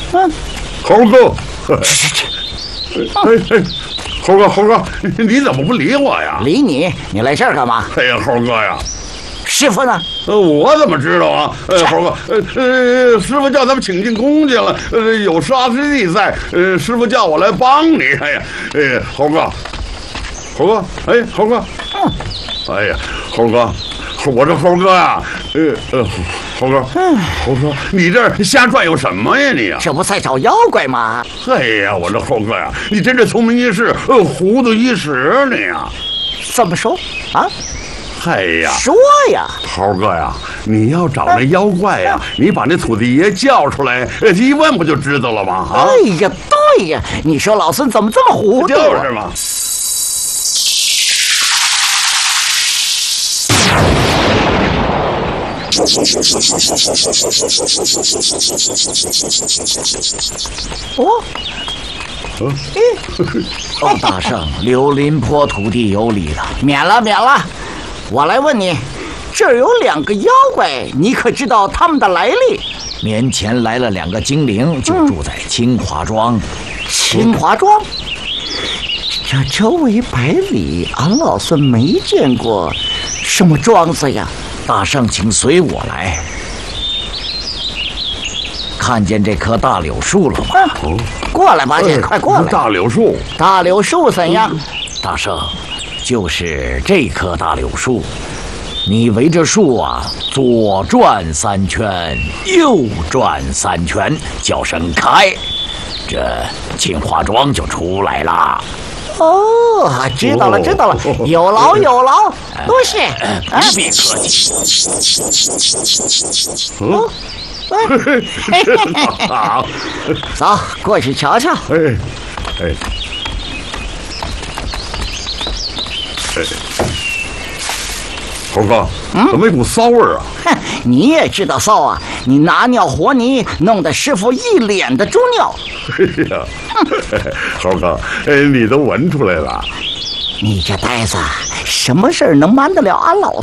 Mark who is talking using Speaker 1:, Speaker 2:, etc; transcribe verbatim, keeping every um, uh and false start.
Speaker 1: 嗯，
Speaker 2: 猴哥，哎哎，猴哥，猴哥，你怎么不理我呀？
Speaker 1: 理你？你来这儿干嘛？
Speaker 2: 哎呀，猴哥呀！
Speaker 1: 师傅呢？
Speaker 2: 呃，我怎么知道啊？呃，猴哥，呃呃，师傅叫咱们请进宫去了。呃，有沙师弟在，呃，师傅叫我来帮你。哎呀，哎，猴哥，猴哥，哎，猴哥，
Speaker 1: 嗯，
Speaker 2: 哎呀，猴哥，我这猴哥呀，呃呃，猴哥，
Speaker 1: 嗯，
Speaker 2: 猴哥，你这儿瞎转悠什么呀你呀？
Speaker 1: 这不在找妖怪吗？
Speaker 2: 哎呀，我这猴哥呀，你真是聪明一世，呃，糊涂一时你呀。
Speaker 1: 怎么说啊？
Speaker 2: 哎呀，
Speaker 1: 说呀，
Speaker 2: 猴哥呀，你要找那妖怪呀，你把那土地爷叫出来，一问不就知道了吗？啊！
Speaker 1: 哎呀，对呀，你说老孙怎么这么糊涂、啊？
Speaker 2: 就是嘛。
Speaker 1: 哦。嗯，哦，大圣，柳林坡土地有理了，免了，免了。我来问你，这儿有两个妖怪，你可知道他们的来历？
Speaker 3: 年前来了两个精灵，就住在清华庄。嗯、
Speaker 1: 清华庄？这周围百里，俺老孙没见过什么庄子呀。
Speaker 3: 大圣，请随我来。看见这棵大柳树了吗？
Speaker 1: 嗯、过来吧，姐，快过来！
Speaker 2: 大柳树，
Speaker 1: 大柳树怎样？
Speaker 3: 大圣，就是这棵大柳树，你围着树啊，左转三圈，右转三圈，叫声开，这清华庄就出来了。
Speaker 1: 哦，知道了，知道了，有劳有劳，多谢。
Speaker 3: 不必客气。
Speaker 1: 哦。
Speaker 2: 好，
Speaker 1: 走，过去瞧瞧。
Speaker 2: 哎，哎，哎，猴哥，怎么一股骚味儿啊？
Speaker 1: 哼，你也知道骚啊！你拿尿和泥，弄得师傅一脸的猪尿。
Speaker 2: 哎呀，猴哥，哎，你都闻出来了。
Speaker 1: 你这呆子，什么事儿能瞒得了俺老